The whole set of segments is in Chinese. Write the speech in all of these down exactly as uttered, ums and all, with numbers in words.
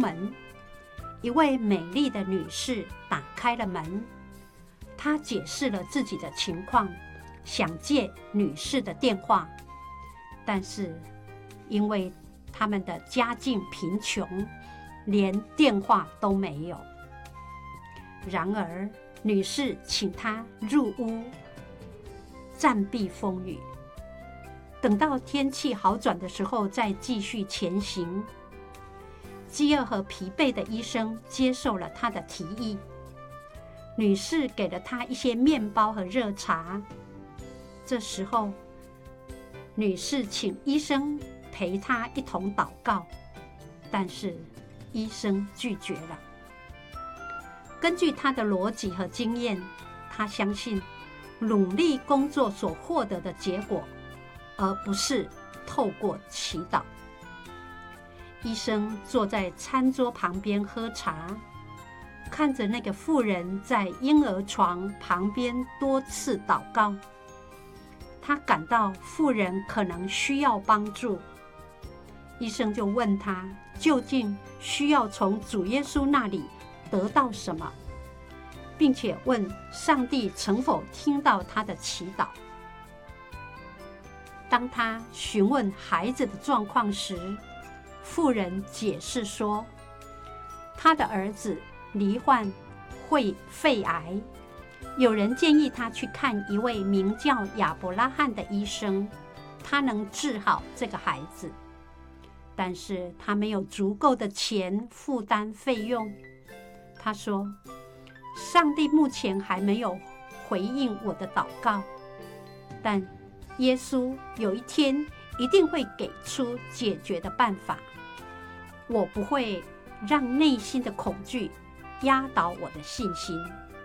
门，一位美丽的女士打开了门，她解释了自己的情况，想借女士的电话，但是因为他们的家境贫穷，连电话都没有。然而女士请他入屋暂避风雨，等到天气好转的时候再继续前行。饥饿和疲惫的医生接受了他的提议，女士给了他一些面包和热茶。这时候女士请医生陪她一同祷告，但是医生拒绝了。根据他的逻辑和经验，他相信努力工作所获得的结果，而不是透过祈祷。医生坐在餐桌旁边喝茶，看着那个妇人在婴儿床旁边多次祷告，他感到妇人可能需要帮助。医生就问他究竟需要从主耶稣那里得到什么，并且问上帝曾否听到他的祈祷。当他询问孩子的状况时，妇人解释说，他的儿子罹患会肺癌，有人建议他去看一位名叫亚伯拉罕的医生，他能治好这个孩子，但是他没有足够的钱负担费用。他说，上帝目前还没有回应我的祷告，但耶稣有一天一定会给出解决的办法。我不会让内心的恐惧压倒我的信心。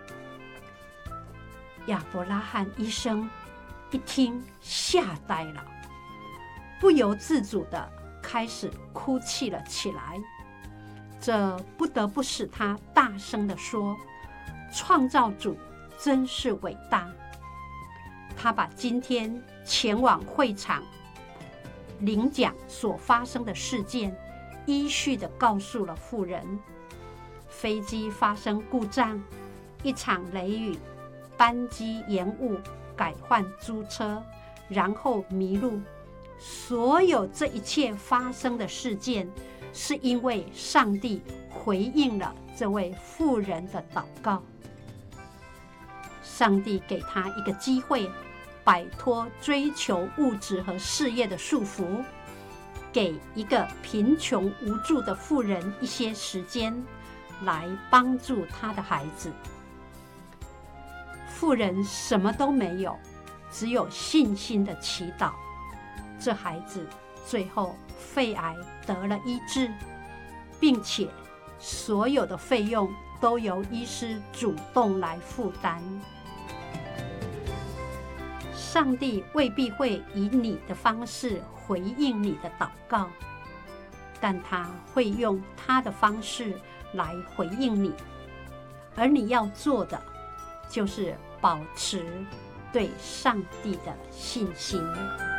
亚伯拉罕医生一听吓呆了，不由自主地开始哭泣了起来。这不得不使他大声地说，创造主真是伟大。他把今天前往会场领奖所发生的事件依序地告诉了妇人。飞机发生故障，一场雷雨，班机延误，改换租车，然后迷路。所有这一切发生的事件，是因为上帝回应了这位妇人的祷告。上帝给他一个机会，摆脱追求物质和事业的束缚，给一个贫穷无助的妇人一些时间，来帮助他的孩子。妇人什么都没有，只有信心的祈祷。这孩子最后肺癌得了医治，并且所有的费用都由医师主动来负担。上帝未必会以你的方式回应你的祷告，但他会用他的方式来回应你，而你要做的就是保持对上帝的信心。